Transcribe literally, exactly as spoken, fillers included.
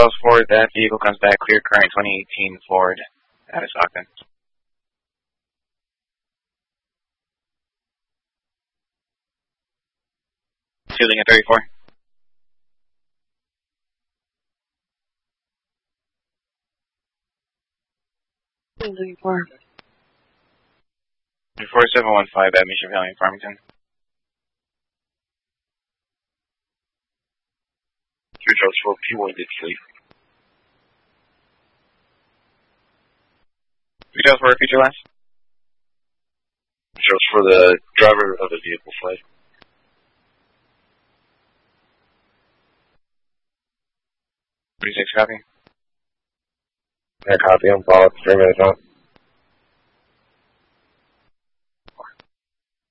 Charles Ford, that vehicle comes back clear current twenty eighteen Ford out of Stockton. Shooting at thirty-four. thirty-four. four seven one five at Mission Valley in Farmington. Two Charles Ford, P one did sleep. Three Charles Ford, feature last. Charles for the driver of the vehicle fled. thirty-six copy. Yeah, copy. I'm followed. Three minutes out.